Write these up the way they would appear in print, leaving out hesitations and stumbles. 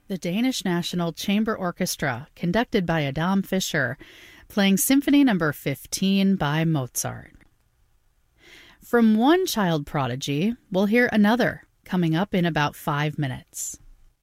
The Danish National Chamber Orchestra, conducted by Adam Fischer, playing Symphony No. 15 by Mozart. From one child prodigy, we'll hear another, coming up in about 5 minutes.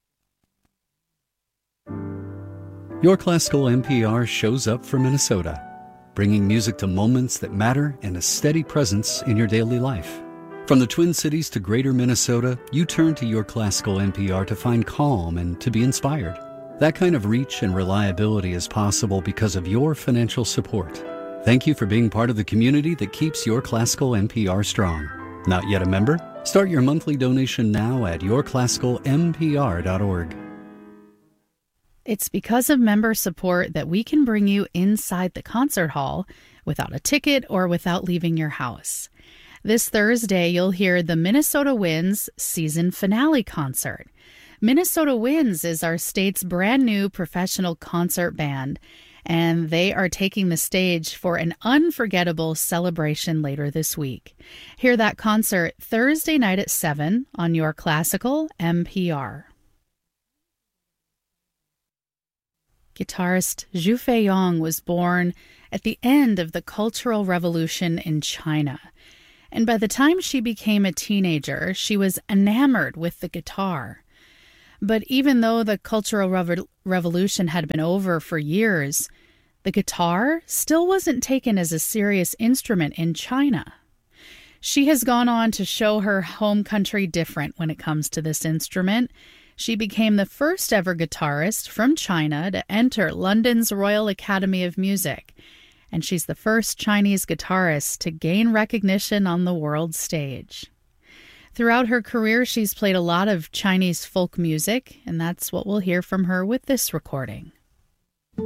Your Classical NPR shows up for Minnesota, bringing music to moments that matter and a steady presence in your daily life. From the Twin Cities to Greater Minnesota, you turn to Your Classical NPR to find calm and to be inspired. That kind of reach and reliability is possible because of your financial support. Thank you for being part of the community that keeps Your Classical NPR strong. Not yet a member? Start your monthly donation now at yourclassicalnpr.org. It's because of member support that we can bring you inside the concert hall without a ticket or without leaving your house. This Thursday, you'll hear the Minnesota Winds season finale concert. Minnesota Winds is our state's brand new professional concert band, and they are taking the stage for an unforgettable celebration later this week. Hear that concert Thursday night at 7 on Your Classical NPR. Guitarist Zhu Feiyong was born at the end of the Cultural Revolution in China. And by the time she became a teenager, she was enamored with the guitar. But even though the Cultural Revolution had been over for years, the guitar still wasn't taken as a serious instrument in China. She has gone on to show her home country different when it comes to this instrument. She became the first ever guitarist from China to enter London's Royal Academy of Music, and she's the first Chinese guitarist to gain recognition on the world stage. Throughout her career, she's played a lot of Chinese folk music, and that's what we'll hear from her with this recording.